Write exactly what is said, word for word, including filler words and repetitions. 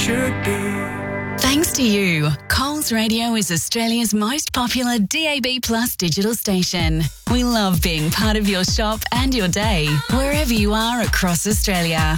should be. Thanks to you, Coles Radio is Australia's most popular D A B Plus digital station. We love being part of your shop and your day, wherever you are across Australia.